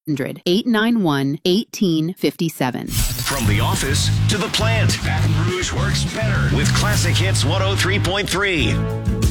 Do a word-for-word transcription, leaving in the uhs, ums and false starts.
hundred, eight nine one, one eight five seven. From the office to the plant, Baton Rouge works better with Classic Hits one oh three point three.